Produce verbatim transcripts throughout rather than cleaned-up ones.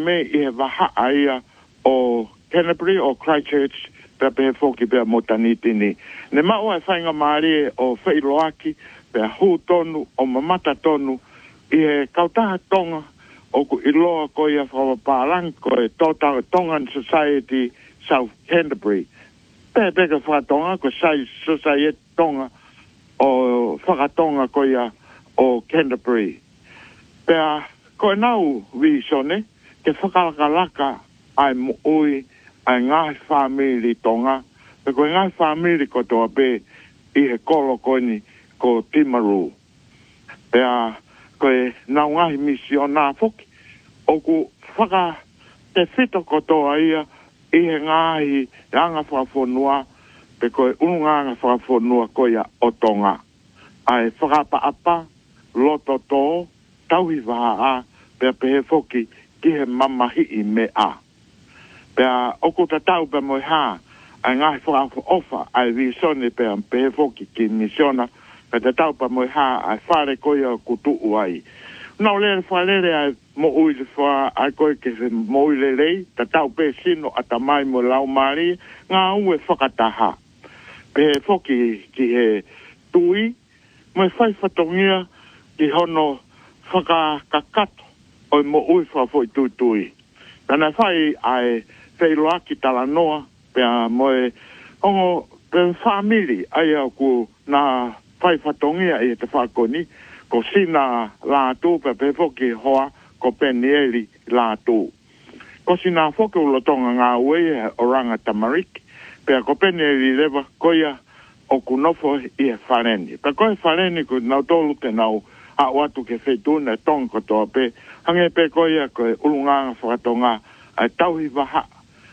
me i he waha aia o Canterbury o Christchurch pe pe foki pe motaniti ni. Ne mau e whainga maari o Whailoaki pe hu tonu o mamata tonu i he kautaha tonga o ku iloa ko ia whawapārang ko e Tōtara Tongan Society South Canterbury. Pe pe ka whakatonga ko Sai Society Tonga o whakatonga ko ia o Canterbury. Pe a ko e nau vi sone ke whakalakalaka ai mo ui ai ngai family tonga. Pe ko ngai family ko toa pe i he kolo koini ko Timaru. Pe a ko e nau ngai misiona foki o ku whaka te whito kotoa ia i he ngāhi e anga whakafonua pe koe unga anga whakafonua ko ia o tonga. Ai whakapa apa, loto tō, tauhi waha a, pe pe he foki ki he mamahi i me a. Pe a oku ta tau pe moi ha, ai ngāhi whakafo ofa ai visone pe a pe he foki ki misiona, pe ta tau pe moi ha ai whare ko ia kutu uai. Nau lere whalere ai mo ui le wha ai koe ke se mo ui le lei, ta tau pe sino a ta mai mo lau maari, ngā ue whakataha. Pe he foki ki he tui, mo e whai whatongia ki hono whakakato o mo ui whafoi tui tui. Tana whai ai Whailoaki tala noa, pe a mo e ongo pe whamiri ai au ku nā whai whatongia i te whakoni, ko sina lātu pe pe foki hoa ko penieli lātu. Ko sina foki ulotonga ngā ue oranga tamarik, pe ko penieli lewa koia o kunofo i e whareni. Pe koe whareni ku nau tolu te nau a watu ke whetuna tong kotoa pe, hange pe koia koe ulunganga whakatonga ai tauhi waha.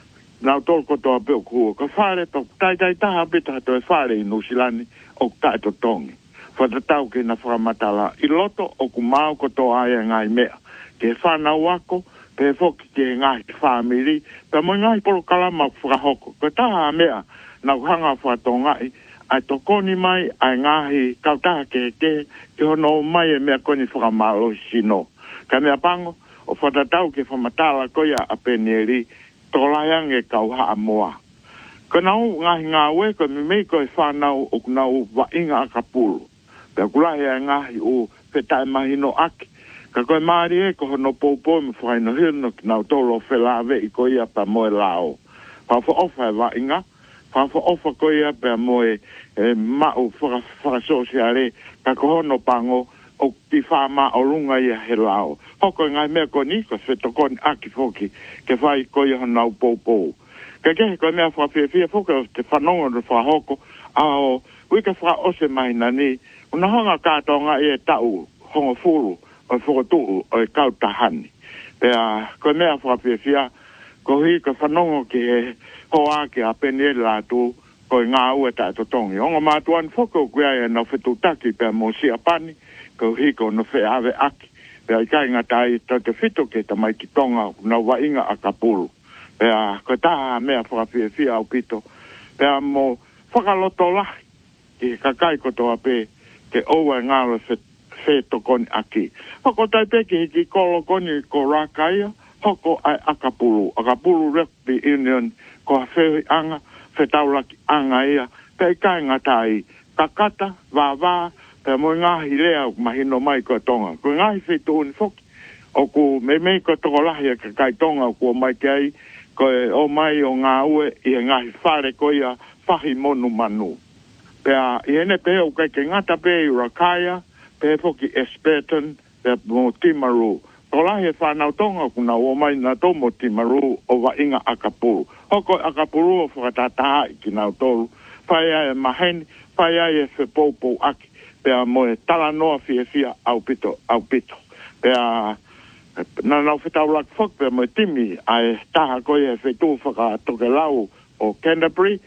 Nau tolu kotoa pe o kua. Ko whare to tai tai taha pita to e whare i Nusilani o tai to tongi. Whatatau ke na whakamatala i loto o ku mau kotoa ai ngai mea. Ke whanau ako, pe foki ke ngai whamiri, pe mo ngai polo kalama whakahoko. Ko taha mea nau hanga whatongai, ai tokoni mai, ai ngahi kautaha ke ke, ke hono mai e mea koni whakamalo sino. Ka mea pango, o whatatau ke whamatala koia a penieri, tōlayang e kauha a moa. Ko nau ngahi ngā ue, ko mi mei koe whanau o nau wa inga a kapulu. Pe kulahi ai ngahi o whetai mahino aki. Ka koe maari e ko hono poupo me whaino hirno ki nau tolo whelawe i koia pa moe lao. Pawha ofa e wa inga, pawha ofa koia pa moe e mau whakasosiare, ka ko hono pango o ti whama o runga ia he lao. Hoko ngai mea ko ni, ko whetokoni aki foki, ke whai koia honau poupo. Ka kehe koe mea whawhiawhia foki o te whanonga ro whahoko, ao wika wha ose mai nani, una honga kātonga e tau hongo furu, o whakotuu o e kautahani. Pea, koe mea whawhiawhia, ko hi ka whanongo ki he hoa ki a pene lātu, ko ngā ue tā totongi. Onga mātuan whoko kuia e na whetutaki pea mo si apani, ko hi ko no whe ave aki. Pea i kai ngatai ta te whito ke ta mai ki tonga na wainga a kapuru. Pea, ko taha mea whawhiawhia au pito. Pea mo whakaloto lahi, ki kakai kotoa pe, ke oua ngāra whe tokoni aki. Hoko tai pe ki hiki kolo koni ko Rakaia, hoko ai Akapuru. Akapuru Rugby Union ko hawhewi anga, whetauraki anga ia, pe kai ngatai kakata, wāwā, pe mo ngahi lea mahino mai ko tonga. Ko ngahi whetu uni foki, o ku me mei ko toko lahi a kakai tonga ko mai kei, ko o mai o ngā ue i ngahi whare ko ia whahi monu manu. Pea, i ene pe o kai ke ngata pe i Rakaia, pe foki Esperton, pe mo Timaru. Ko lahi e whanau tonga kuna o mai na tō mo Timaru o wa inga Akapuru. Hoko Akapuru o whakatataha i ki nau tolu. Whaia e maheni, whaia e whepoupo aki. Pea mo e tala noa fia fia au pito, au pito. Pea, na nau whetau lak whak, pea mo e timi, ai taha koe e whetu whakatoke lau o Canterbury.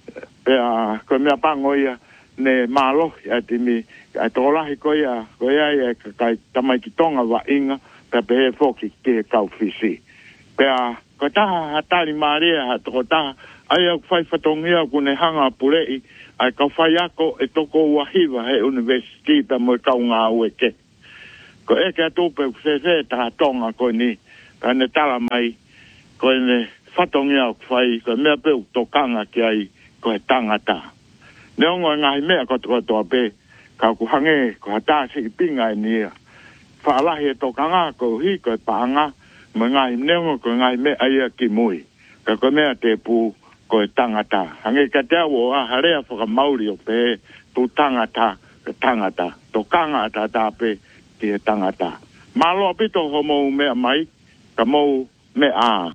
Pea, koe mea pango ia, ne mālohi a timi, ai tōlahi koe ia, koe ia e kai tamai ki tonga wa inga, pea pehe foki ke kau fisi. Pea, koe taha hatari māria, ha toko taha, ai au whai whatongia kune hanga purei, ai kau whai ako e toko wahiwa he university pa mo kau ngā ue ke. Ko e ke atupe se se taha tonga koe ni, ka ne tala mai ko ne fatongia fai ko me pe to kanga ki ai ko tangata ne ngo ngai me ko to to pe ka ku hange ko ta si pinga ni fa la he to kanga ko hi ko panga mo ngai ne ngo ko ngai me ai ki mui ka ko me te pu ko tangata hange ka te wo a harea fo ka mauri o pe tu tangata tangata to kanga ta ta pe ti tangata malo pito homo me mai ka mo me a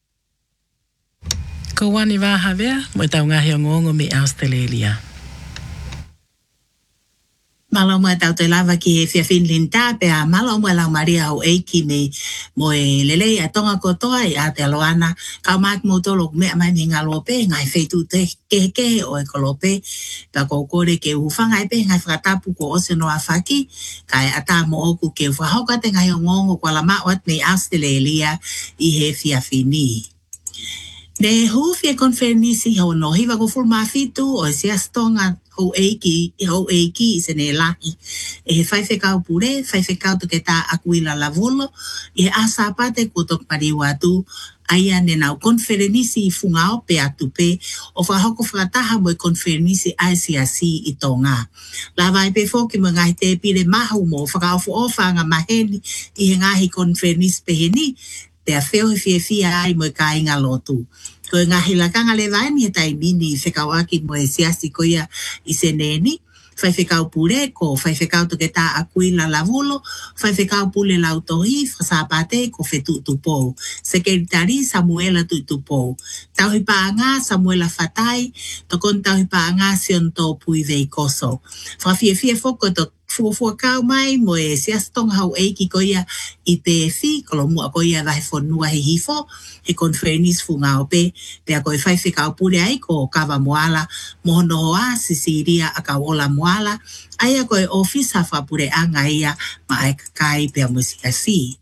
ko wani va havea mo tau ngahi ngongo me Australia. Malo mo tau te lava ki fia Finland ta pe a malo mo la Maria o eiki me mo e lele a tonga kotoa i a te aloana ka mak mo tolo me mai me ngalo pe ngai feitu te ke ke o e kolope ta ko kore ke ufanga pe ngai fratapu ko ose no afaki kai ata mo oku ke fa hoka te ngai ngongo kwa la ma wat me Australia i he fia fini. Ne hu fia konferenisi ho no hiva ko full mafitu o sia stonga ho eiki ho eiki se ne lahi e fai fe kau pure fai fe kau to ke ta akuila lavulo e asa pate ko to pariwatu aia ne na konferenisi fungao pe atu pe o fa hoko frataha mo konferenisi I C R C i tonga la vai pe foki mo ngai te pile mahu mo fa kau fo ofa nga maheni i ngahi konferenisi pe heni te a feo he fie fia ai mo ka inga lotu. Ko ngā hilakanga le vaini he tai mini whekawaki mo e siasi ko ia i se neni. Whai whekau pure ko, whai whekau toke tā akui la lavulo, whai whekau pule lau tohi, whasapate ko whetu tupou. Sekretari Samuela tu tupou. Tauhi paanga Samuela Fatai, tokon tauhi paanga Sion tō pui vei koso. Whawhie fie foko to fua kau mai mo e sias tong hau eiki ko ia i P F I, kolo mua ko ia vai whanua he hifo, he konferenis funga o pe, pe a koe whai whekau pule ai ko kawa moala, mohono hoa sisiria a ka ola moala, ai a koe ofisa whapure anga ia ma ai kakai pe a musika si.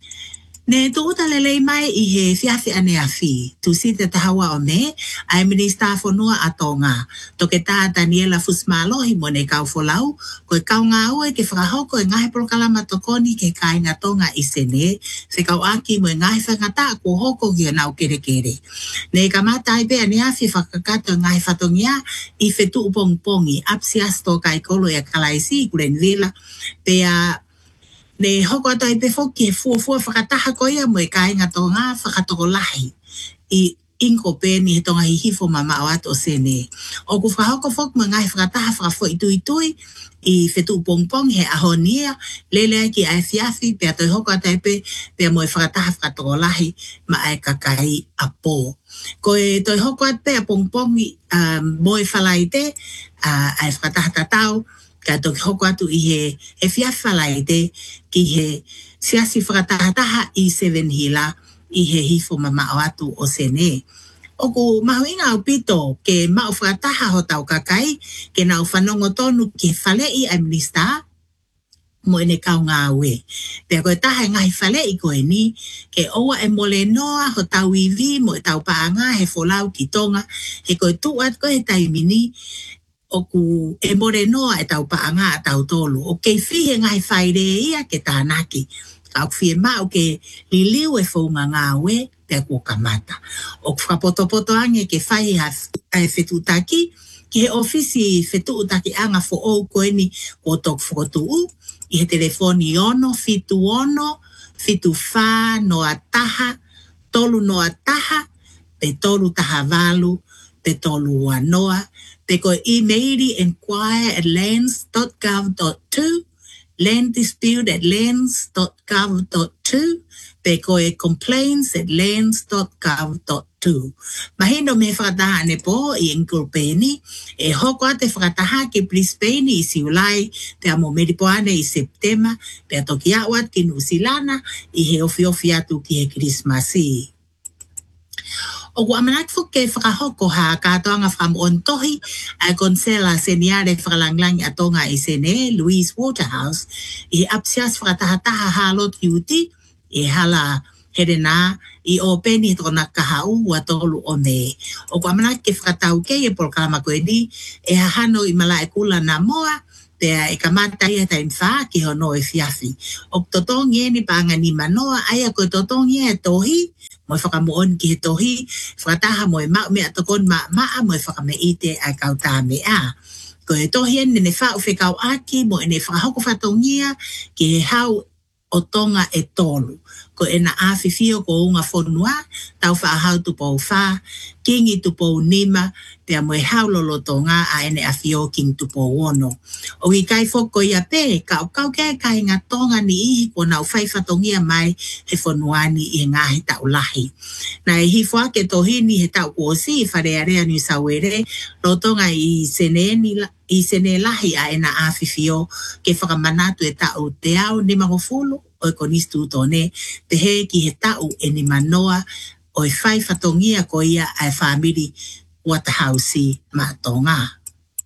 Ne tu uta lelei mai i he fiafi ane a fi. Tu si te tahawa o me, ai minista fonua a tonga. Toke tā Daniela Fusmalohi mo ne kau folau, koe kau ngā ue ke whakahoko e ngahe prokalama tokoni ke kai ngā tonga i sene, se kau aki mo e ngahe whangata ko hoko ki o nau kere kere. Ne kamata ai pe ane a fi whakakato ngahe whatongia i whetu upongpongi, apsias to kai kolo e kalaisi kuren vila, pe a ne hoko ato i pe foki e fua fua whakataha ko ia mo e kai ngā tonga whakatoko lahi i inko pe ni he tonga hihifo mama o ato sene. O ku whahoko fok mo ngai whakataha whakafo i tui tui i whetu pongpong he ahonia lele ki ai fiafi pe ato i hoko ato i pe pe mo e whakataha whakatoko lahi ma ai kakai a po. Ko e toi hoko ato pe a pongpong um, mo e whalai te uh, ai whakataha tatau ka toki hoko atu i he e whiawhalai te ki he siasi whakatahataha i seven hila i he hifo mama o atu o sene. Oku mahuinga au pito ke mau whakataha ho tau kakai ke nau whanongo tonu ke whale i ai minista mo ene kau ngā ue. Pea koe taha ngahi whale i koe ni ke oa e mole noa ho tau iwi mo e tau paanga he wholau ki tonga he koe tuat koe he taimini oku e more noa e tau paanga a tau tolu. O kei whihe ngai whaire ia ke tānaki. Ka au whie mau ke liliu e whaunga ngā ue pia kua kamata. O whapoto-poto ange ke whai a whetutaki ki he ofisi whetutaki anga fo o koe ni o tok whotu u. I he telefoni ono, fitu ono, fitu wha noa taha, tolu noa taha, pe tolu taha walu, pe tolu wanoa, pe koe emaili inquire at lands dot gov dot to, land dispute at lands dot gov dot to, pe koe complaints at lands dot gov dot to. Mahino me whakataha ane po i Ngulpeni, e hoko ate whakataha ki Brisbane i Siulai, pe amo Meripoane i Septema, pe atoki awat ki Nusilana, i he ofi ofi atu ki he Christmasi. O ku amanak fuk ke whakahoko ha katoanga whakamontohi ai konsela seniare whakalanglang atonga i sene, Louise Waterhouse, i apsias whakatahataha halot yuti, i hala herena, i o peni tona kahau wa tolu o me. O ku amanak ke whakatau ke e polkalama koe ni, e hahano i mala e kula na moa, Pea e kamata ia tain wha ki hono e fiafi. O totongi e ni panga ni manoa, aia koe totongi e tohi, mo e whakamoon ki he tohi, whakataha mo e mau mea tokon ma maa, mo e whakame ite ai kauta me a. Ko e tohi ene ne whau whekau aki, mo e ne whakahoko whatongia, ki he hau o tonga e tolu. Ko e na awhiwhio ko unga whonua, tau whaahau tupo wha, kingi tupo nima, pea mo e hau lolo tonga a ene a whio king tupo wono. O i kai whoko ia pe, ka o kau kei kai ngā tonga ni i, ko nau whai whatongia mai he whonuani i ngahi tau lahi. Na e hifua ke tohini he tau kuosi, whare area ni sawere, lo tonga i sene ni i sene lahi a ena awhiwhio, ke whakamanatu e tau te au ni mangofulu, o e konistu tone, te he ki he tau e ni manoa o e whai whatongia ko ia ai whamiri Waterhouse mātonga.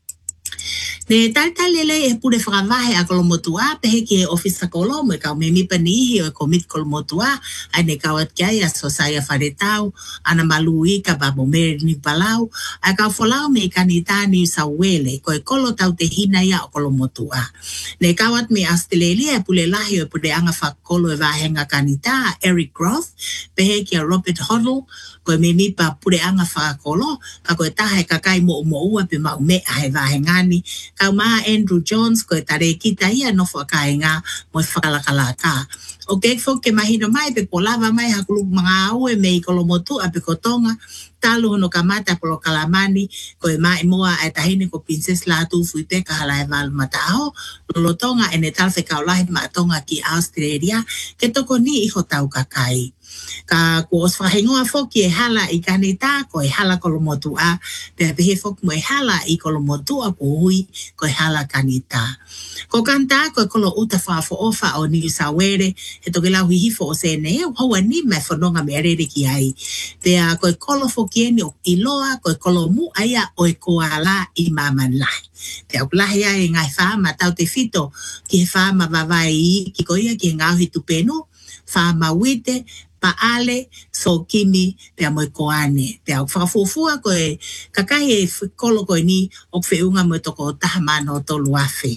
Ne taitalele e pure whakavahe a kolomotua, pehe ki e ofisa kolo, mo e kau me mipa nihi o e komit kolomotua, ai ne kau at kia so saia wharetau, ana malui ka babo meri ni palau, ai kau wholau me kanita ni sawele, ko e kolo tau te hina ia o kolomotua. Ne kau at me Australia e pule lahi o e pure anga whakolo e vahenga kanita, Eric Groth, pehe ki a Robert Hoddle, ko e me mipa pure anga whakolo, ka ko e taha e kakai mo mo ua pe mau me a he vahengani, kau maa Andrew Jones ko e tare kita ia no whakaenga mo e whakalakalaka. O ke fo ke mahino mai pe ko lava mai hakuluk mga au e mei kolomotu a pe kotonga, talu hono kamata polo kalamani ko e mai moa e tahini ko Princess Latu fuite ka hala e valu matao, lolotonga e ne talfe kaulahi matonga ki Australia, ke toko ni iho tau kakai. Ka ko os whahengoa foki e hala i kanita ko e hala kolomotua, pe pehe foki mo e hala i kolomotua ko hui ko e hala kanita. Ko kanta ko e kolo uta whaafo ofa o ni sawere, he toke lau hihifo o se ne eo haua ni mai whanonga me arere ki ai. Pea ko e kolo foki eni o iloa, ko e kolo mu aia o e koala i maman lahi. Pea o lahi ai ngai whaama tau te fito ki he whaama vavai i ki ko ia ki he ngauhi tupenu, whaama wite, paale, so kimi, pea moe koane. Pea o whakafufua ko e kakai e kolo ko ni o whiunga moe toko taha mana o tolu afe.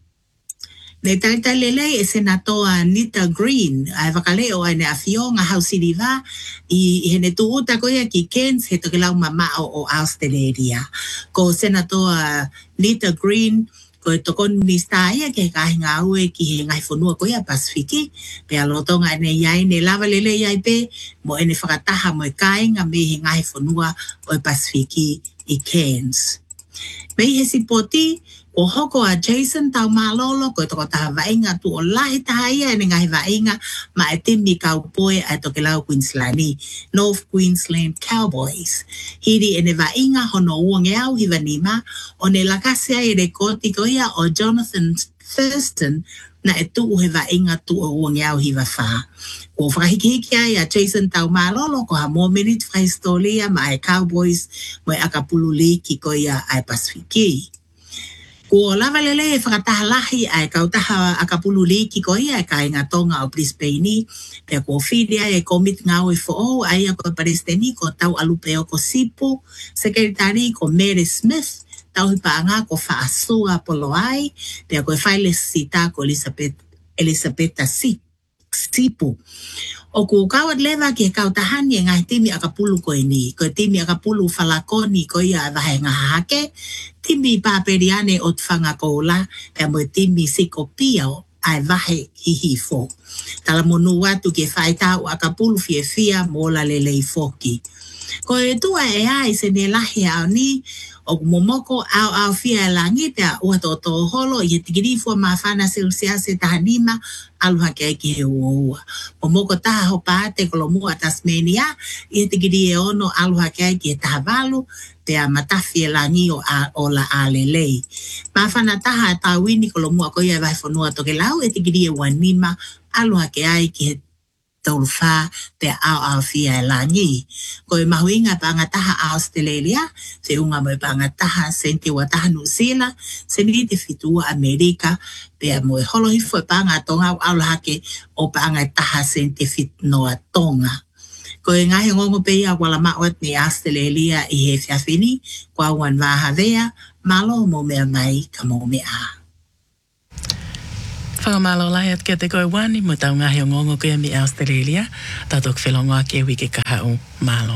Ne taitalelei e senatoa Nita Green, ai wakaleo ai ne awhio ngā hausiriwa i hene tuuta ko ia ki Cairns he toke lau mamao o Australia. Ko senatoa Nita Green, ko e tokon ni stāia ke kahi ngā ue ki he ngai whanua ko ia Pasifiki, pe alotonga ene iai ne lava lele iai pe, mo ene whakataha mo e kāinga me he ngai whanua o e Pasifiki i Cairns. Mei he sipoti, ko hoko a Jason tau malolo, ko e toko taha vainga tu o lahi taha ia ene ngahi vainga, ma e timi kaupoe a toke lau Queenslandi, North Queensland Cowboys. Hiri ene vainga hono uonge au hiva nima, o ne lakasia e rekoti ko ia o Jonathan Thurston, na e tu he vainga tu o uonge au hiva wha. Ko whakahikihiki ai a Jason tau malolo, ko ha more minute whahistoria ma e Cowboys, mo e akapululi ki ko ia ai Pasifiki. Ko lava lele e whakataha lahi ai kautaha akapululi ki ko ia e kai ngā tonga o Brisbane, pia ko whiria e komit ngau e fo ai a ko Palestini ko tau alupe o ko Sipo, sekretari ko Mary Smith, tau hipaanga ko whaasua polo ai, pia ko e whaile sita ko Elizabeth, Elizabeth Sipo. O ku kawat leva ki e kautahani e ngai timi akapulu ko e ni, ko e timi akapulu falakoni ko ia e vahe ngā hake, timi paperiane o tfanga koula, pia mo timi siko pio ai vahe hihifo. Tala monu watu ki e whaitau akapulu fie fia mola lelei foki. Ko e tua e ai se ne lahi au ni, o momoko au au fia e langi pia ua to to holo i e tikirifua mawhana silsia se tahanima aluha ke ki he ua ua. Momoko taha ho paate kolomua Tasmania i e tikiri e ono aluha ke ki he tahavalu pia matafi e langi o, a, o la alelei. Mawhana taha e tawini kolomua ko ia e vai whanua toke lau e tikiri e wanima aluha ke ai ki he tolu wha te au au fia e langi. Ko e mahuinga pangataha Australia, se unga mo e pangataha senti wa taha New Zealand, se niri te fitua Amerika, pea mo e holo hifo e pangatonga au au lahake o pangataha senti fit noa tonga. Ko e ngahe ngongo pe ia wala mawat ni Australia i he fiafini, kwa wan vaha vea, malo mo mea mai ka mo mea. Whakamalo lai at kia te koe wani mo tau ngahi o ngongo kia mi Australia. Tatok whelongoa ke wike kahau malo.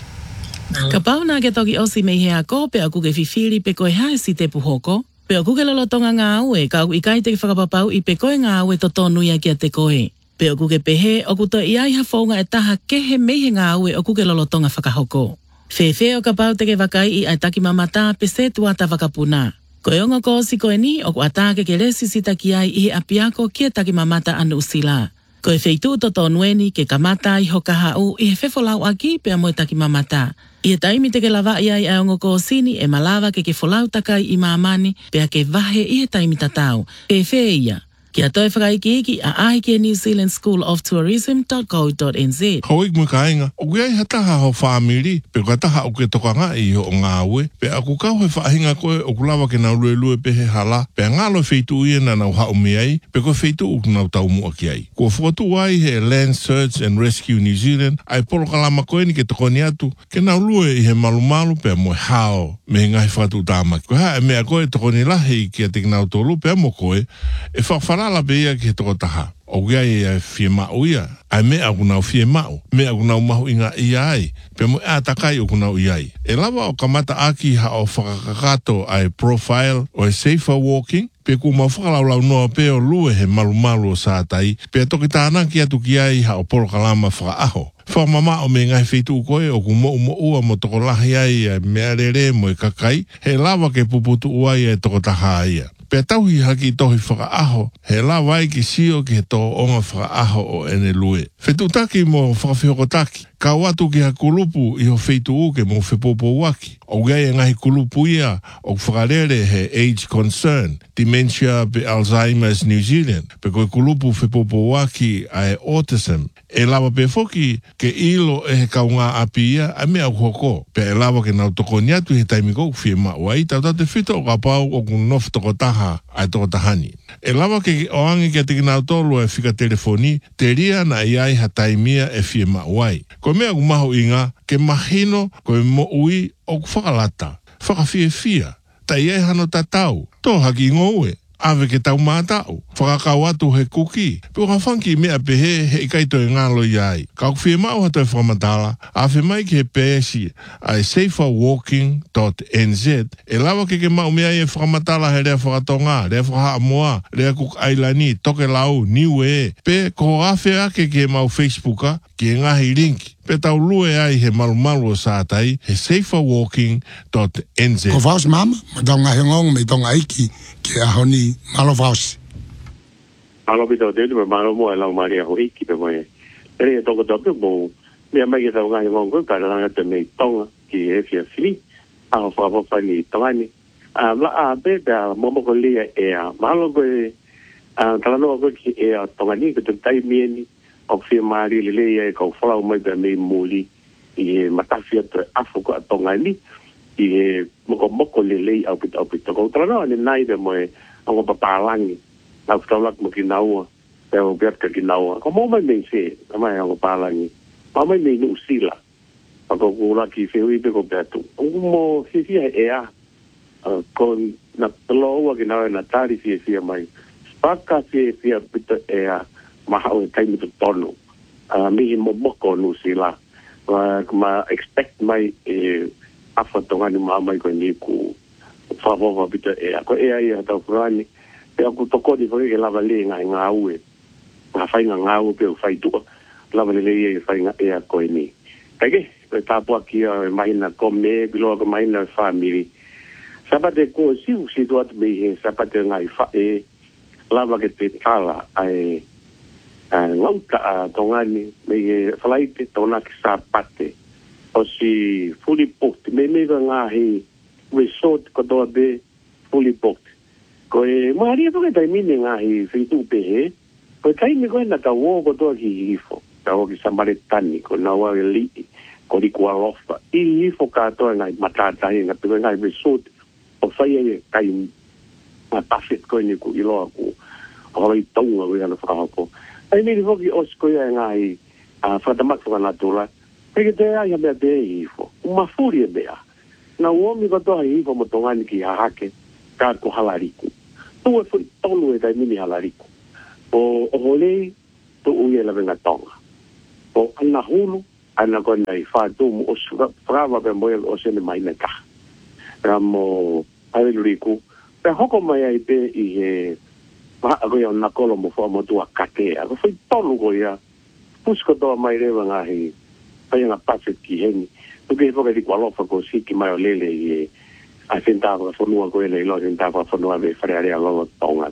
Ka pauna ke toki osi mei hea ko pe aku ke fifiri pe koe hae si te puhoko. Pe aku ke lolotonga ngā aue ka aku ikai te whakapapau i pe koe ngā aue to tonuia kia te koe. Pe aku ke pehe oku to iai hawhaunga e taha kehe mei he ngā aue oku ke lolotonga whakahoko. Whewhe o ka pau te ke wakai i ai taki mamata pe se tuata wakapuna. Koe ongo ko si koe ni oku atake ke resi sita ki ai i apiako kia taki mamata anu usila. Koe feitu to tonueni ke kamata i hoka hau i he whefolau aki pe amoe taki mamata. I e taimi te ke lawa i ai ongo ko sini e malawa ke ke folau takai i maamani pe a ke vahe i he taimi tatau. Pe whea ia. Kia toi whakaiki iki a ahi ke New Zealand School of Tourism dot co dot n z. Hoi mui ka inga, o kui ai hataha ho whaamiri, pe ka taha o ke tokanga i ho ngā ue, pe aku kau he whaahinga koe o kulawa ke nau lue lue pe he hala, pe ngalo feitu ia na nau hao mi ai, pe koe feitu u nau tau mua ki ai. Kua whatu ai he Land Search and Rescue New Zealand, ai polo kalama koe ni ke tokoni atu, ke nau lue i he malu malu pe mo hao, me ngahi whatu tāmaki. Koe hae mea koe tokoni lahi ki a te nau tolu pe mo koe, e whawhara la beia ki he toko taha. O gia e fie mau ia. Ai mea aku nau fie mau. Mea aku nau mahu inga ia ai. Pe mo ea takai o kunau iai. E lawa o kamata aki ha o whakakato ai profile o e safer walking. Pe ku mau whakalaulau noa pe o lue he malu malu o sātai. Pe toki tāna ki atu ki ai ha o poro kalama whakaaho. Whamama o me ngai whetu koe o ku mo mo ua mo toko lahi ai mea rere mo e kakai. He lawa ke puputu uai e toko taha ia. Pe tauhi haki tohi whakaaho, he la wai ki sio ki he tō onga whakaaho o ene lue. Whetutaki mo whakawhiokotaki, ka watu ki ha kulupu i ho wheitu uke mo whepopo waki. O gai ngahi kulupu ia o whakarere he age concern, dementia pe Alzheimer's New Zealand, pe koe kulupu whepopo waki ai autism. E lawa pe foki ke ilo e he kaunga api ia a mea uhoko. Pe e lawa ke nau toko niatu he taimiko whie mawai, tau tau te whito o ka pau o kun nof toko taha ai toko tahani. E lawa ke o angi ke te kinau tolu e whika telefoni, te ria na iai ha taimia e whie mawai. Ko mea kumaho inga, ke mahino ko e mo ui o ku whakalata, whakawhie whia, ta iai hano tatau, tō haki ngoue. Ave ke tau mātau, whakakau atu he kuki, pio ka whanki mea pehe he ikaito e ngālo iai. Ka uwhie mau hata e whamatala, a whi mai ki he pēsi ai safer walking dot n z, e lawa ke ke mau mea e whamatala he rea whakatonga, rea whaha moa, rea kuk ailani, toke lau, niue, pe ko awhi ake ke mau Facebooka, ki e ngahi linki. Pe tau lue ai he malu malu o sātai, he safer walking dot n z. Ko vaus mama, ma tau ngahi ngong me tonga iki, ke ahoni malo vaus. Malo pito dele, me malo mo e lau mari aho iki pe moe. Ere e toko tope mo, mea mai ke tau ngahi ngong koe, kare langa te mei tonga, ki e fia fili, aho whakapapa ni tawani. La a pe, pe a momo ko lia e a malo koe, talanoa koe ki e a tonga ni, ke te tai mieni, o fia maari le leia e kau whalau mai pe mei muli i e matawhia te afo ko a tonga ni i e moko moko le lei au pita au pita kou tala noa ni nai pe moe ango papalangi au taulak mo ki naua pe o berka ki naua ko mo mai mei se amai ango papalangi ma mai mei ni usila pa ko kula ki whiu pe ko betu o mo fia e a ko na taloa ki naua na tari fia fia mai spaka fia fia pita e a maha o e taimi to tono. Uh, mihi mo moko nu sila. Uh, ma expect mai e afa tongani maa mai koe ni ku whawhawa bita e a. Ko e a i a tau kurani. Pe aku toko di whake ke lava le ngai ngā ue. Ngā whai ngā ngā ue pe u whai tua. Lava le le e whai ngā e a koe ni. Kaike, koe tāpua ki a mahina kome, biloa ko mahina whamiri. Sapate ko siu si tuat mei he sapate ngai whae. Lava ke te tala ai ngauta a tongani me e whalaite tona ki sāpate o si fully booked me me ka ngā he resort kotoa be fully booked ko e maharia toke taimine ngā he whitu pe he ko e taimi koe na ka wō kotoa ki hifo ka wō ki Samaritani ko na wā e li ko li kua rofa i hifo katoa ngai matatahi ngā pe koe ngai resort o whai e kai ngā tafet koe ni ku iloa ku o hoi taunga wei ana whakahako. Ai miri hoki osko ia ngai a whatamak whakanatula. Peke te ai ha mea bea i hifo. Uma furi e bea. Na uomi katoa i hifo mo tongani ki hahake ka ko halariku. Tu e furi tonu e tai mini halariku. o o hole tu uye la venga tonga o ana hulu ana ko nei fa tu mo frava be mo o se ne mai na ka ramo ai riku pe hoko mai ai pe i he va go ya na kolo mo fo mo tu akate a go foi tolu go ya pusko do mai re nga hi pa nga pase ki heni tu ke fo ke di kwalo fa ko si ki mai o lele i a sentava fo no go le lo sentava fo no ave fare a lo tonga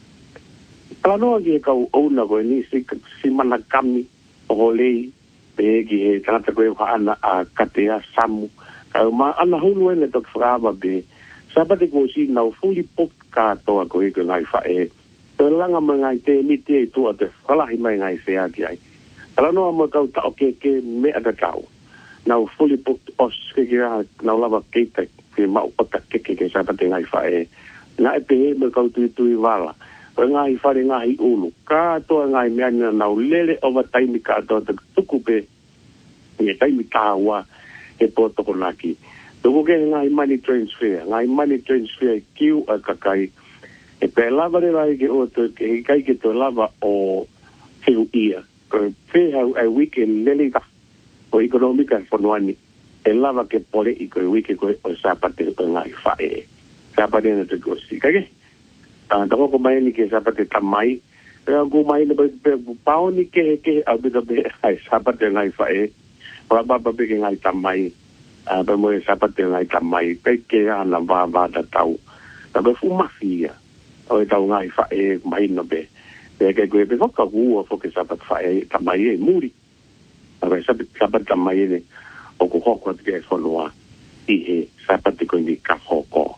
ala no ge ka o na go ni si si mana kami o le pe ki he tata ko ha ana a katea samu ka ma ana hulu ene to frava be sabate ko si na fully pop ka to ko e ko ngai fa e to langa mangai te ni te to te fala hi mai ngai se ati ai ala no mo ka ta ke ke me ata ka na fully pop os ke ga na lava ke te ke ma o ta ke ke ke sabate ngai fa e na e pe mo ka tu tu wala ngai fa ngai ulu ka to ngai me ana na lele over time ka to te tukupe e time ka wa e po to konaki to ke ngai money transfer ngai money transfer kiu a kakai e pe lava le vai ke o to ke kai ke to lava o fiu ia ko fe ha a weekend lele ka o economica for one e lava ke pole i ko weekend ko o sapate ko ngai fa e sapate na to go si kai ah tako ko mai ni ke sapate tamai e ko mai ne pe pau ni ke ke a bit of ai sapate ngai fa e ba ba ba ke ngai tamai a ba mo sapate ngai tamai pe ke ana ba ba ta tau ta be fu mafia o tau ngai fa e mai no be pe ke ko pe ko ku o fo ke sapate fa e tamai e muri a ba sapate sapate tamai ne o ko ko ke fo loa i he sapate ko ni ka hoko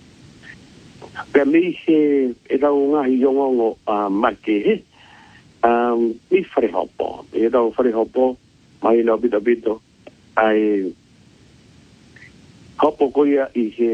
pe mi se e da unha i yongo a marke he um mi fare hopo e da fare hopo mai no bito bito ai hopo ko ia i he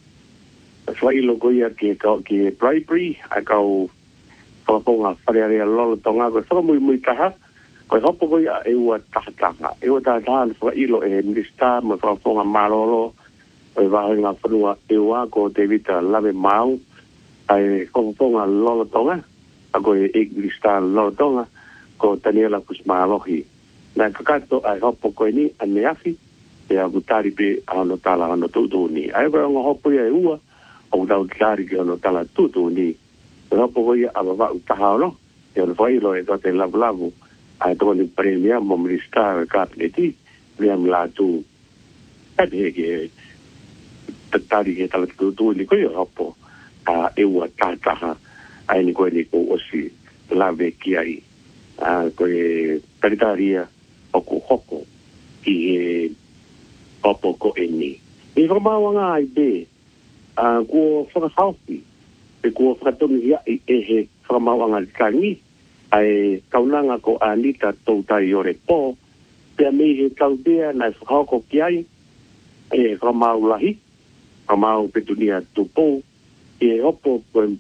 fai lo ko ia ke ka ke bribery a ka o fa ponga fare ale lo tonga ko so muy muy taha ko hopo ko ia e wa taha taha e wa taha taha fai lo e mista mo fa ponga malolo e va nga frua e wa ko te vita lave mau ai ko ponga lo tonga a ko e lista lo tonga ko Daniela Kusmalohi na kakato ai hopo ko ni ane afi e a gutari pe ano tala ano tutu ni ai ko ngo hopo ia ua o da gutari ke ano tala tutu ni hopo ko ia aba utaha no e o foi lo e to te lavu lavu ai to ni premia mo lista ka ti liam la tu ade ke tari ke tala tutu ni ko ia hopo a e ua tataha ai ni ko ni ko osi lave ki ai a ko e taritaria o ko hoko ki e popo ko eni e forma wanga ai be a ko fa hausi e ko fa tonu ia e he forma wanga kani ai kaunanga ko anita toutai ore po pe me he kaudea na fa hoko ki ai e forma ulahi forma petunia tupo e hopo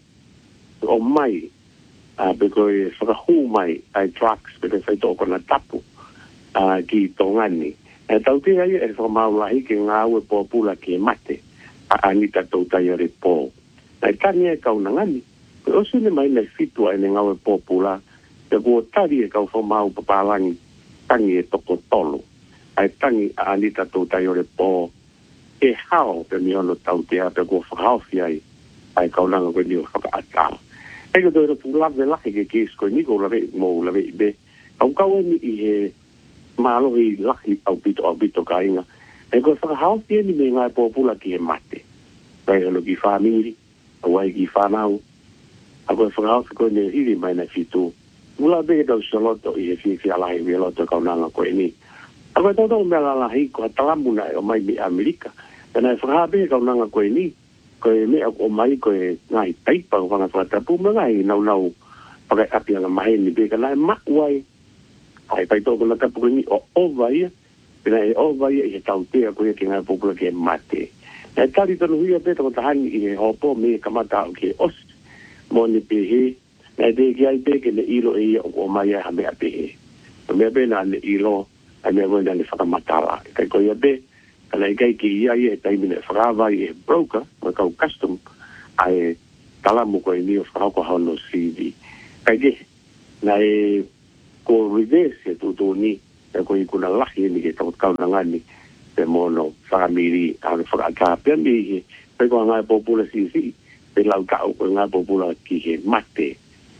o mai a be ko e whakahu mai ai trucks pe te whaito o kona tapu a ki tongani e tau te ai e whamaulahi ke ngā ue pōpula ki e mate a anita tautai ore pō ai tani e kau nangani pe osu ne mai nei fitua e ne ngā ue pōpula te kua tari e kau whamau papalangi tangi e toko tolu ai tangi a anita tautai ore pō e hao pe miono tau te a pe kua whakawhi ai ai kau nanga koe ni o whakaatara e ko tōra pūlawe lahi ke kēs koe ni ko lawe mō lawe i be au kau ni i he mālohi lahi au pito au pito ka inga e ko whakahauti e ni me ngai pōpula ki he mate kai hano ki whamiri au ai ki whanau a koe whakahauti koe ne hiri mai na fitu mula be tau soloto i he whiwhi alahi me loto kau nanga koe ni a koe tau tau mea lalahi ko hatalamuna e o mai me Amerika e nai whakahabe kau nanga koe ni ko me o mai ko ngai taipa o nga fata pu mai nau nau pakai api nga mai ni be kana ma wai ai pai to na tapu ni o o vai pena e o vai e tau te ko ke nga popula ke mate e tali to no ia pe to tahani i ho po me kamata o ke os mo ni pe he na de ki ai pe ke le ilo e o mai ha me ape he me be na le ilo ai me go na le fata matala kai ko ia be ala kai ki ia e tai mine frava e broker mo kau custom ai tala mo ko ni frau ko hono C V Kaige, nai ko reverse tu tu ni, ko i kuna lahi ni ke tau kauna ngani, te mono family, a whakaka pia mi, pe ko ngai popula si si, pe lau kau ko ngai popula ki he mate.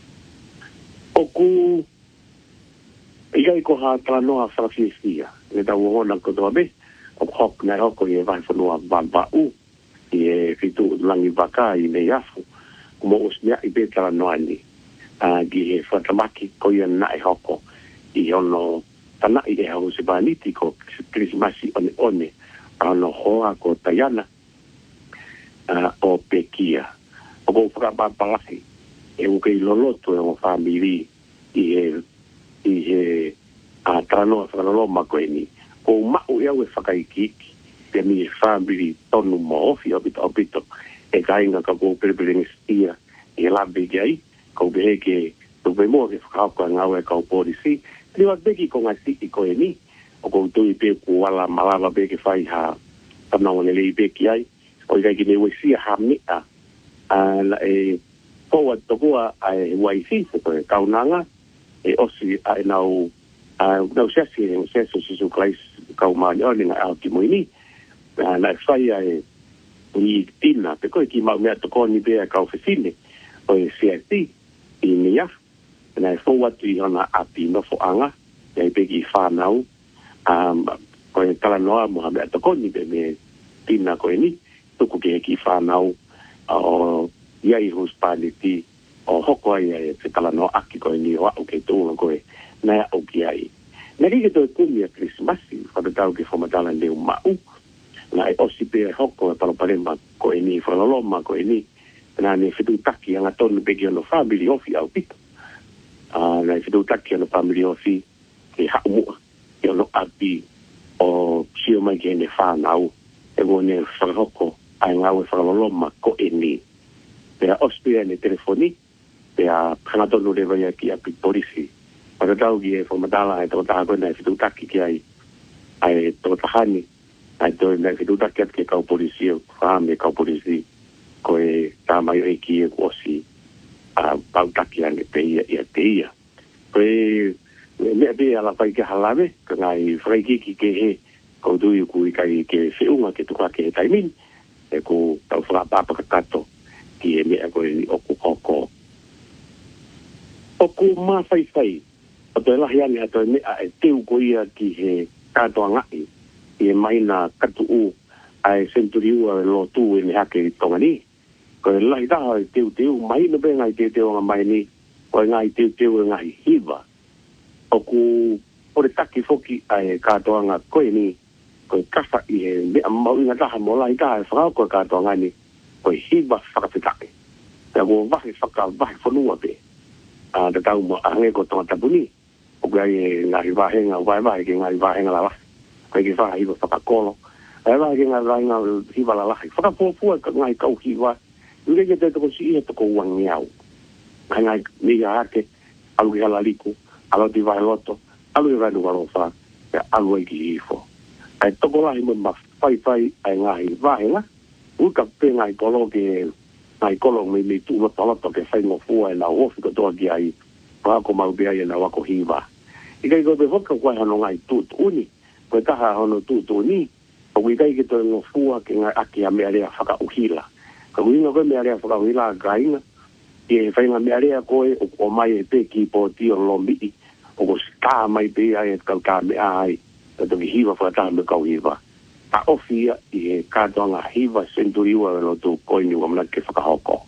Oku, ikai ko ha tranoa whakafisia, ne tau hona ko toa me, o hok nai hoko i e vai whanua bamba u, i e fitu langi waka i me yafu, kumo usnia i pe tranoa ni, a ki he whatamaki ko i nai hoko, i ono tana i e hau se baniti ko Krismasi one one, a ono hoa ko Tayana, uh, o Pekia. O ko whakapapalahi, e uke i loloto e o family i he, i he a tranoa whakaloloma koe ni. Ko mau iau e whakaikiki, pe mi e family tonu mo ofi o pito o pito, e ka inga ka ko pereperenge stia, e labe gai, ko behe ke, to be mo ke whakauka ngau e kau polisi, ni wa beki ko ngai siki koe ni, o ko tui pe ku wala malava pe ke whai ha, tamnao le lei pe ki ai, o i kai ki ne wesia ha mea, la e poa tokua ai waisi, ko e kaunanga, e osi a e nau, nau sesi e seso sisu klais kau maani o ni ngai au ki moini, na e whai ai ni tina, pe koe ki mau mea toko ni pe a kau whesine, o e C I T, i ni af, na e fōua tui hana api no fo anga, e peki whanau, um, ko e tala noa mo ha mea tokoni pe me tina ko e ni, tuku ke ki whanau, o iai hospitality, o hoko ai e te tala noa aki ko e ni, o au ke tūna ko e, na au ki ai. Na rike to e kumi a Krismasi, whakatau ke whamatala leo mau, na e osi pe e hoko e paloparema ko e ni, whalaloma ko e ni, na ne whitu taki anga tonu peki ono family ofi au pito. Uh, na whitu taki ono family ofi ke haumua, ke ono api o sio mai ke ne whanau, e go ne whakahoko ai ngau e whakaloloma ko e ni. Pea ospia ne telefoni, pea pangatonu rewa ia ki api polisi. Pakatau ki e whamadala ai tau taha koe na whitu taki ki ai, ai tau tahani, ai tau na whitu taki at ke kau polisi, whahame kau polisi, ko e tāmai e ki e kuosi a pautaki ane te ia ia te ia. Ko e mea pe ala whai ke halawe, ka ngai whaikiki ke he kautui ku i kai ke whiunga ke tuka ke he taimin, e ku tau whakapapa kakato ki e mea koe ni oku hoko. Oku maa whai whai, o te lahi ane ato e mea e teu ko ia ki he katoa ngai, i e maina katu u ai senturi ua lo tu e ni hake i tonga ni. Ko e lai taha e teu teu, mai no pe ngai teu teu nga mai ni, ko e ngai teu teu e ngai hiva. O ku, o re taki foki ai katoa nga koe ni, ko e kasa i he mea mau inga taha mo lai taha e whakao koe katoa nga ni, ko e hiva whakapitake. Pea ko vahe whaka, vahe whanua pe. A te tau mo ahange ko tonga tabuni, o kai e ngari vahenga, vai vahe ke ngari vahenga la vahe, ko e ki whaha hiva whakakolo. Ai vahe ke ngari vahenga hiva la vahe, whakapopua ka ngai kau hiva, Ule ke te toko si ia toko uang niau. Kai ngai miga ake, alu ki halaliku, alu ti vai loto, alu ki vai nuwarofa, e alu e ki hifo. Ai toko lahi mo ma whai whai ai ngai vahenga, uka pe ngai kolo ke, ngai kolo me me tu loto loto ke whai ngofua e na ofi ko toa ki ai, wako mau bea e na wako hiva. Ika i koe pe whaka koe hano ngai tūtu uni, koe taha hano tūtu uni, o ikai ke toi ngofua ke ngai aki a mea rea whaka uhila. Ka uinga koe mea rea whakawila a gainga, i e whainga mea rea koe o, o mai e pe ki po tio lo mii, o ko sika mai pe ai e kau ka mea ai, ka toki hiwa whakataha me kau hiwa. Ta ofia i e katoanga hiwa senturiua e lo tu koe ni wamana ke whakahoko.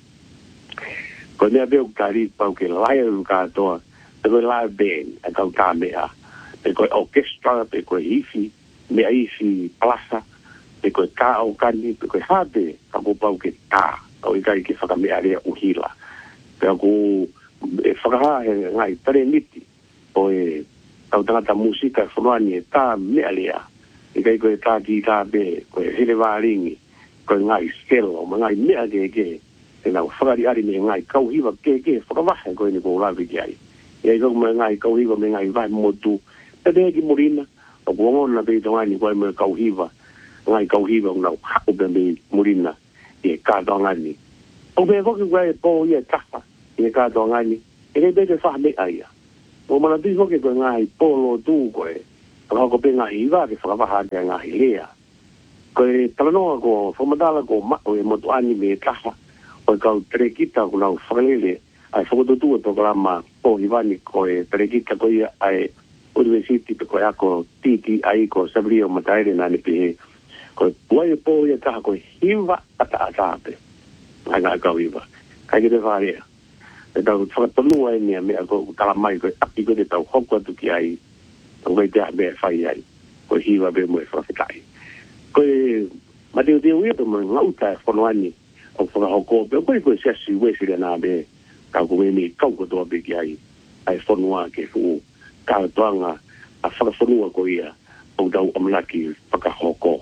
Ko mea peo kari pau ke laia u katoa, te koe laia band e kau ka mea, te koe orchestra, te koe hifi, mea hifi plasa, pe koe ka au kani, pe koe hate, ka ko pau ke tā, au i kai ke whakamea rea uhila. Pe ako e whakaha he ngai tare niti, o e tau tangata musika e whanuani e tā mea rea. I kai koe tā ki tā pe, koe hele wāringi, koe ngai skelo, ma ngai mea ke ke, e nau whakari ari me ngai kauhiwa ke ke, whakawahe koe ni ko ulawi ki ai. I ai koe me ngai kauhiwa me ngai vai motu, te te ki morina, o kuangona pe i tongai ni koe me kauhiwa, ngai kauhiwa ngau hako pe me murina i e kātoa ngani. O me koki koe e pō i e taka i e kātoa ngani, e le bete fa me ai o mana tu ke ko ngai polo tu ko e ka ko pe ngai va ke fa va ha ke ngai lea ko e talano ko fomadala ko ma o e moto ani me kaha o ka trekita ko na falele ai fo do tu to programa po ivani ko e trekita ko ia ai university ko ya ko titi ai ko sabrio mataire na ni pe ko wai po ia ka ko hiva ata ata pe ai ga ka viva kai ke de varia e da fa to lu ai ni me ko kala mai ko api ko de tau hokko tu ki ai ko vai te be fai ai ko hiva be mo fa kai ko ma de de wi to mo ngauta fo no ani o fo hokko be ko ko se si we si na be ka ko ni ka ko do be ki ai ai fo no ke fu ka toanga a fa fo no ko ia o da o mlaki pa ka hokko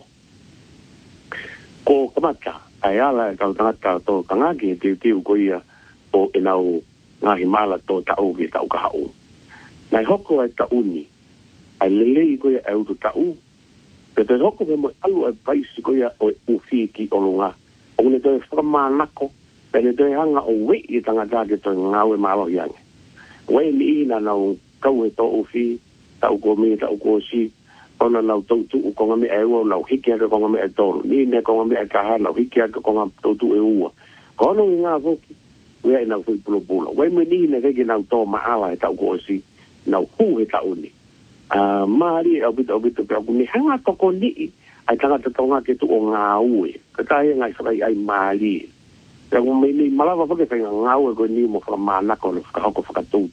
ko kamata ai ala ka tanga to kanga ke te te ko ia o enau ngahi mala to ta o ke ta o ka o nai hoko ai ta uni ai lele ko ia au ta u pe te hoko me mo alu ai paisi ko ia o u fi ki o lunga o ne te forma nako pe ne te hanga o we i tanga ta ke to ngawe malo yang we ni na na ka u to u fi ta u ko me ta u ko si ona na to tu ko ngame ai o na hiki ka ko ngame to ni ne ko ngame ka ha na hiki ka ko ngam to tu e u ko no nga vo we na fu pulo pulo we me ni ne ke na to ma ala ta ko si na hu e ta uni a mari a bit a bit pe ku ni hanga to ko ni ai tanga to nga ke tu o nga u e ka ta ye ngai sai ai mari ya ku me ni mala va ke pe nga u ko ni mo fa ma na ko no ka ko fa tu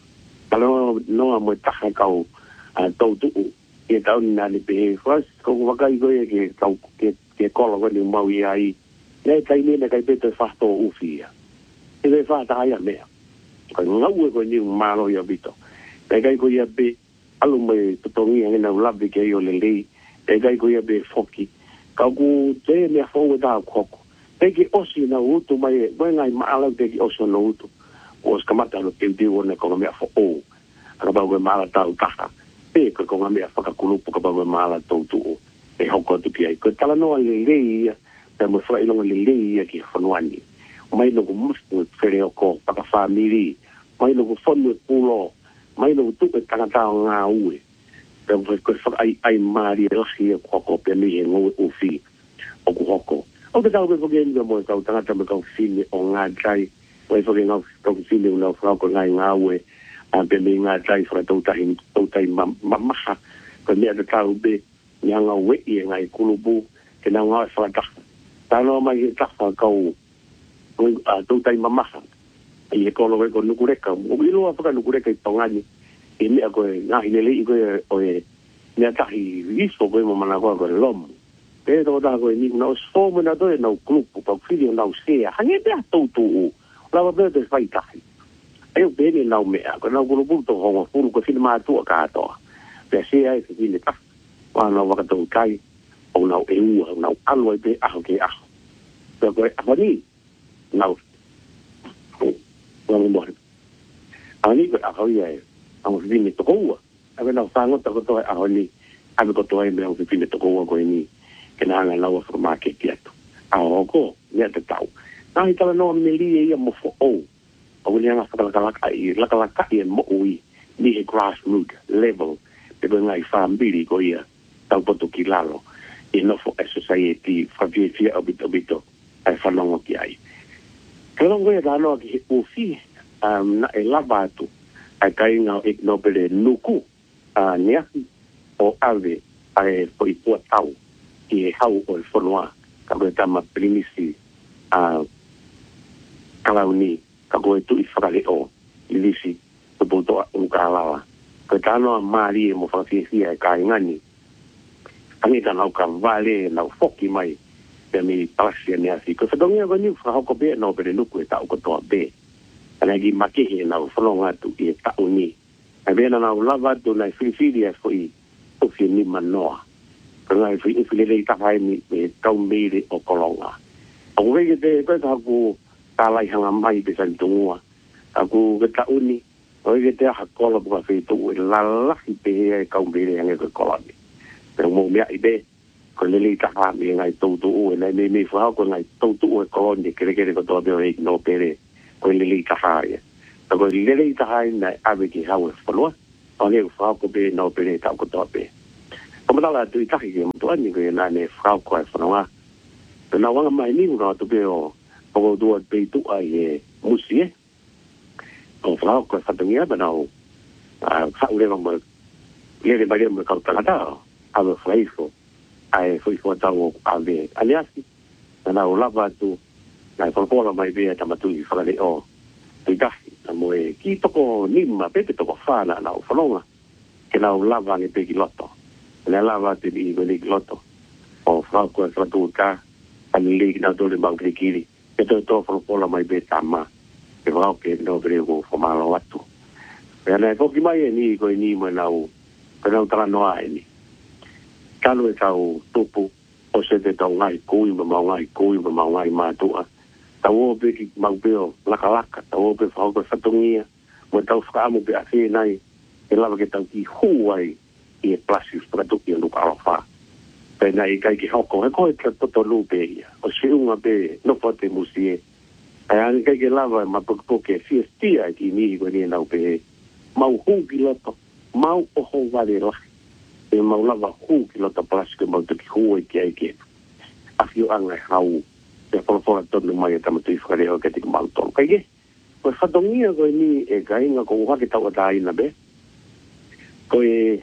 tualo no mo ta ka o a to tu e ta na ni pe fas ko va ka i go ye ke ka ke ke ko lo ni mau i ai ne kai ni ne kai pe te fa to u fi e le fa ta ya me ko ngau ko ni malo ya bito e kai ko ya be alu me to to ni na la be ke yo le le e kai ko ya be foki ka ku te me fo da ko e ki osi na u tu mai mo ngai ma ala de ki osi no u tu o ska mata no te di one ko me fo o ka ba go mala ta u ta e ko ko me fa ka kulu ko ba go mala to tu e hoko tu ki ai ko tala no le le te mo fa ilo le le ki fo no ani mai no ko mustu fere ko pa ka family mai no ko fono pulo mai no tu e tanga ta nga ue pe ko fa ai ai mari e si ko ko pe mi e ngo u fi o ko hoko o te tau ko gen mo ka tanga ta mo ka fi o nga dai o e fo gen o ko fi le no fra ko nga nga ue a pe mi nga dai fra to ta hin to ta ma ma ko me de tau be nga ue e nga kulubu ke na nga fra ta ta no mai ta fa ko a to tai mama e ko lo ko nukureka o bilo a fa nukureka tongani e me ko na hinele i ko o e me ta hi viso ko mo mana ko ko lom pe do da ko ni no so mo na do no grupo pa filho na se ha ni be to tu la va de fai ta e o bene na me ko na grupo to ho fu ko filma tu ka to pe se ai se ni ta wa no va to kai o na e u na alwa be a ke a ko a ni no no mo ani ko a hoia a mo vini to ko a ve na fango to ko a honi a ko to ai me o vini to ko ko ni ke na nga lawa fo ma ke tieto a o ko ne te tau na i tala no me li e mo fo o o ni nga fa la la ai la la ka e mo ui ni e grassroots level pe ko nga i family ko ia tau poto kilalo e no fo society fa vi fi a bit a bit ai fa no ki ai Kalau gue dah nak ufi, na elaba tu, akai ngau ignobele nuku, ni o ave, ai foi po tau, e hau o fonua, kalau tama primisi, kalau ni, kalau itu ifrale o, ilisi, sebuto ungkalawa, ketano mari mo fangsi ai kai ngani, ani dan au kavale na foki mai. Pe mi pasia ni asi ko fadongia ko ni fa ko be no be luku ta ko to be ana gi makihi na flonga tu e ta uni a be na na lava tu na fifilia foi o fi ni manoa ko na fi fi le ta hai mi e tau me o kolonga o ve ke ko ta ku ta lai hanga mai be san tungua a ku ke ta uni o ke te ha ko lo ba fi tu la la fi be e ka be le nge ko koloni pero mo me ai be ko le le ta ha mi ngai to to o le me me fa ko ngai to to o ko ni kere kere ko to be no pere ko le le ta ha ya Tako lele i tahai na awe ki hau e whanua. O ne whao ko be no pere tau ko toa be. Ko matala tu i tahi ke mutu ani ko e nā ne whao ko e whanua. Pe nā wanga mai ni una tu be o poko dua be tu ai e musi e. O whao ko e whatungia ba nau whao lewa mo lele mai lewa mo kau tangata awe whaifo. Ai whaifo tau o awe aniasi. Na nau lava tu na e whanpola mai be tamatu i whakale o tui tahi. Na moe ki toko nima pepe toko whana na o whanonga ke nau lava ni pe ki loto. Na lava te ni i ki loto. O whakua e whatu ka ani li ki nau tole mau kiri kiri. Ke tō tō whanpola mai be tama. Ke whao ke no vere ko whamalo atu. Pea na e whoki mai e ni ko e ni mo nau pe nau tala noa e ni. Kalo e kau tupu o se te tau ngai kui ma mau ngai kui ma mau ngai mātua. Tau o pe ki mau peo laka laka, tau o pe whao ka whatongia, mo tau whakaamu pe a whee nai, e lava ke tau ki huai i e plasi whakatuki a luka alawha. Pe nai kai ki hoko, he koe ka toto lupe ia, o se unga pe no pote musie. Ai ani kai ke lava ma poke fia stia ki mihi koe ni nau pe mau hu ki loto, mau oho vale lahi. E mau lava hu ki loto plasi ke mau tuki huai ki ai ke. Afio anga hau. Te whalafola tonu mai e tamatu i whakareo ke tiki mau tonu. Kai ke, koe whatongia koe ni e kainga ko uhake tau a tāina be. Koe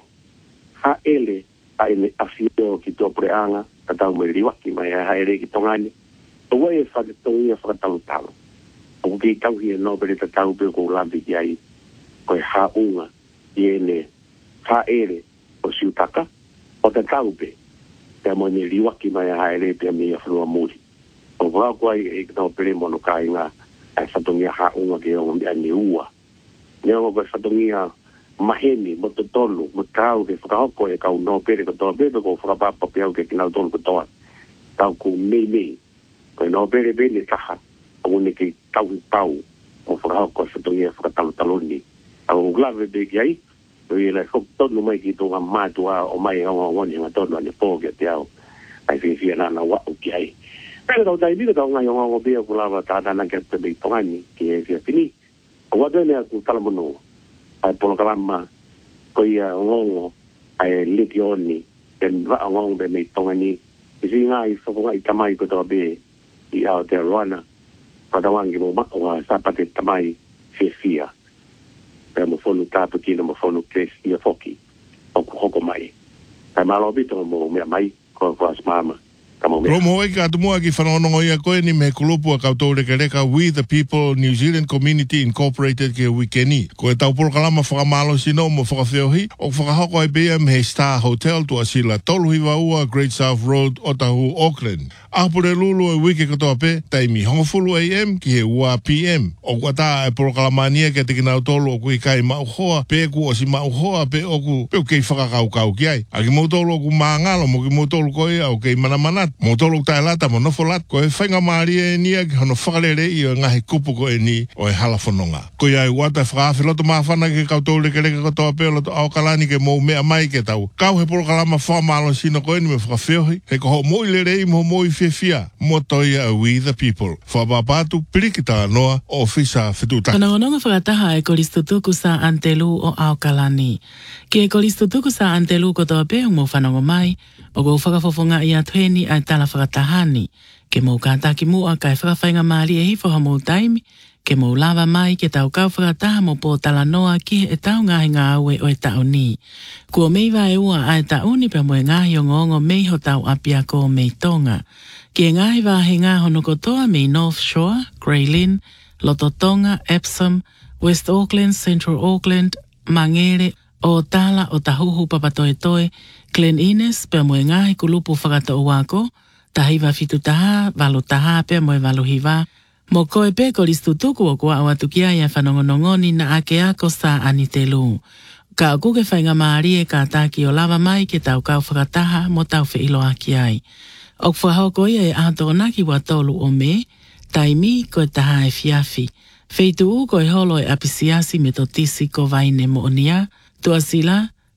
ha ele a ene afio ki tō preanga, ka tau mai riwaki mai ha ele ki tongani. Ua e whakatongia whakatalu talo. O ki tau hi e nōpere ta tau peo ko lampi ki ai. Koe ha unga i ene ha ele o siutaka. O ta tau pe, te mo ne riwaki mai ha ele pe a mea whanua muri. O wā koai e kino pere mono ka inga ai whatongia haunga ke o mea ni ua. Nea mo koe whatongia maheni, mo te tolu, mo tau ke whakahoko e kau no pere ko toa bebe ko whakapapa pe au ke kinau tolu ko toa. Tau ku mei mei. Koe no pere bene taha, o une ke tau i pau, o whakahoko e whatongia whakatalo taloni. Au glave be ki ai, o i lai whok tonu mai ki tonga mātua o mai honga wani nga tonu ane pō ke te au. Ai whiwhia nana wau ki ai. Pera tau tai bika tau ngai o ngā bea ku lava tātana ke te mei tongani ki e fia fini. O wadene a ku talamono ai polokalama ko ia ngongo ai liti oni e wa ngongo be mei tongani i si ngā i whakonga i tamai ko tau be i ao te aroana patawangi mo mako a sapate tamai fia fia. Pera mo whonu tātu kina mo whonu kres ia foki o ku hoko mai. Ai malo bito mo mea mai ko a mama. Romo e ka atumua ki whanonongo ia koe ni me kulupu a kautou reka reka We the People New Zealand Community Incorporated ke wikeni. Ko e tau polokalama whakamalo sino mo whakawheohi o whakahoko e B M he Star Hotel tua sila tolu hiwa ua Great South Road Otahu Auckland. Ahapure lulu e wike katoa pe taimi hongofulu A M ki he ua P M. O kuata e polokalamania ke teki nau tolu o kui kai mauhoa pe ku o si mauhoa pe oku pe o kei whakakau kau ki ai. A ki mautolu o ku maangalo mo ki mautolu koe au kei manamanat. Mo tolu tai lata mo nofo lat ko e whainga maari e nia ki hono whakalere i o ngahi kupu ko e ni o e halafononga. Ko ia i wata whakaafi loto maafana ke kautou reke reke katoa peo loto au kalani ke mou mea mai ke tau. Kau he polokalama whamalo sino ko e ni me whakawheohi. He ko ho moi le rei mo moi fia fia. Mo toia a We the People. Whabapatu pirikita noa o fisa whetutaki. Kanangononga whakataha e koristutuku sa antelu o au kalani. Ke e koristutuku sa antelu kotoa peo mo whanongo mai. O go whakafofonga i atueni ai tala whakatahani. Ke mou kātaki mua kai whakawhainga maari e hifo ha mou taimi. Ke mou lava mai ke tau kau whakataha mo pō tala noa ki e tau ngahi ngā aue o e tau ni. Kua meiwa e ua ai tau ni pe mo e ngahi o ngongo mei ho tau apia ko mei tonga. Ki e ngahi wahi ngā hono kotoa mei North Shore, Greylin, Lototonga, Epsom, West Auckland, Central Auckland, Mangere, o tala o tahuhu papatoetoe, Glen Innes, pe moe ngahi kulupu whakata o wako, tahiwa fitu taha, valo taha, pe moe valo hiwa, mo koe pe ko listutuku o kua o atukia ia whanongonongoni na ake ako sa anitelu. Ka o kuke whainga maari e ka taki o lava mai ke tau kau whakataha mo tau whi ilo aki ai. O whahoko ia e ato o naki wa tolu o me, taimi koe taha e fiafi. Feitu u koe holo e apisiasi me to tisi ko vaine mo onia, tua sila,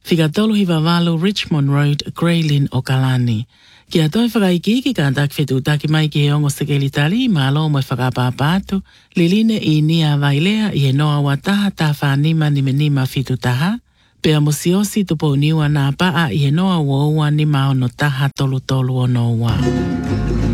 Whika tolu hiwa walo Richmond Road, Greylin o Kalani. Kia toi whakaiki ki kantak whetu taki mai ki he ongo sekeli tali malo mo whakapapatu, liline i nia vailea i he noa wataha ta whanima ni menima fitu taha, pea musiosi tupo niwa nā paa i he noa woua ni mao no taha tolu tolu o noa.